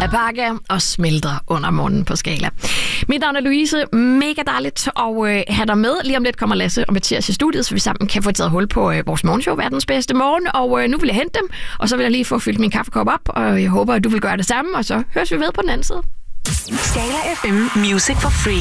at pakke og smelter under munden på Skala. Mit navn er Louise. Mega dejligt at have dig med. Lige om lidt kommer Lasse og Mathias i studiet, så vi sammen kan få taget hul på vores morgenshow, verdens bedste morgen. Og nu vil jeg hente dem, og så vil jeg lige få fyldt min kaffekop op, og jeg håber, at du vil gøre det samme, og så høres vi ved på den anden side. Skala FM Music for Free.